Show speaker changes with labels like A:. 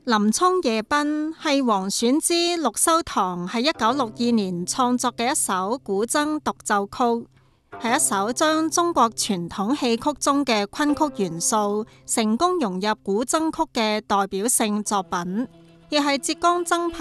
A: 林沖夜奔係王選之陸修堂喺1962年創作嘅一首古箏獨奏曲，係一首將中國傳統戲曲中嘅昆曲元素成功融入古箏曲嘅代表性作品，亦係浙江箏